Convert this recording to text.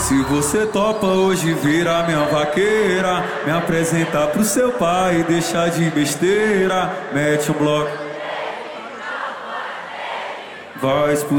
Se você topa hoje virar minha vaqueira, me apresentar pro seu pai e deixar de besteira, mete um bloco. Vai